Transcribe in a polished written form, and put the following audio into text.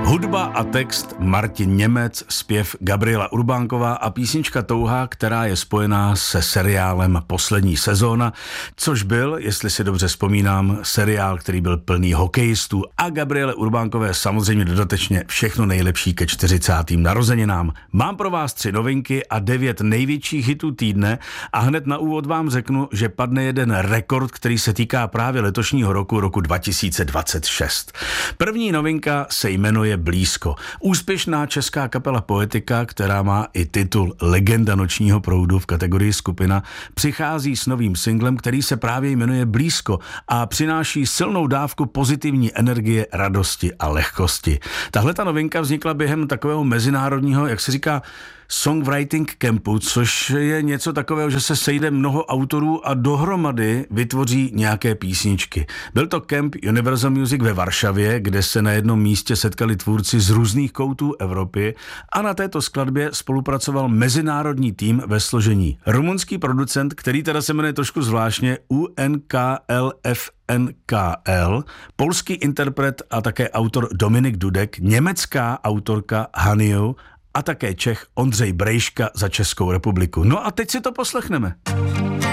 Hudba a text Martin Němec, zpěv Gabriela Urbánková a písnička Touha, která je spojená se seriálem Poslední sezóna, což byl, jestli si dobře vzpomínám, seriál, který byl plný hokejistů a Gabriele Urbánkové samozřejmě dodatečně všechno nejlepší ke 40. narozeninám. Mám pro vás 3 novinky a 9 největších hitů týdne a hned na úvod vám řeknu, že padne jeden rekord, který se týká právě letošního roku 2026. První novinka se jmenuje Blízko. Úspěšná česká kapela Poetika, která má i titul Legenda nočního proudu v kategorii skupina, přichází s novým singlem, který se právě jmenuje Blízko a přináší silnou dávku pozitivní energie, radosti a lehkosti. Tahle ta novinka vznikla během takového mezinárodního, jak se říká, songwriting campu, což je něco takového, že se sejde mnoho autorů a dohromady vytvoří nějaké písničky. Byl to Camp Universal Music ve Varšavě, kde se na jednom místě setkali tvůrci z různých koutů Evropy a na této skladbě spolupracoval mezinárodní tým ve složení rumunský producent, který teda se jmenuje trošku zvláštně UNKLFNKL, polský interpret a také autor Dominik Dudek, německá autorka Haniu a také Čech Ondřej Brejška za Českou republiku. No a teď si to poslechneme.